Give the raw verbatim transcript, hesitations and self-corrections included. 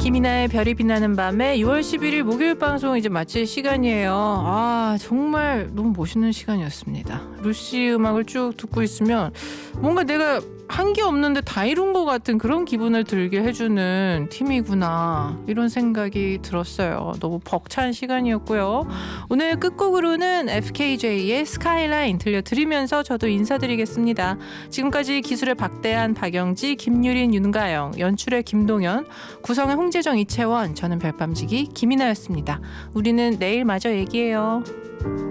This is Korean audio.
김이나의 별이 빛나는 밤에 유월 십일일 목요일 방송 이제 마칠 시간이에요. 아 정말 너무 멋있는 시간이었습니다. 루시 음악을 쭉 듣고 있으면 뭔가 내가 한 게 없는데 다 이룬 것 같은 그런 기분을 들게 해주는 팀이구나 이런 생각이 들었어요. 너무 벅찬 시간이었고요. 오늘 끝곡으로는 에프케이제이의 스카이라인 들려드리면서 저도 인사드리겠습니다. 지금까지 기술의 박대한, 박영지, 김유린, 윤가영, 연출의 김동현, 구성의 홍재정, 이채원, 저는 별밤지기 김이나였습니다. 우리는 내일 마저 얘기해요.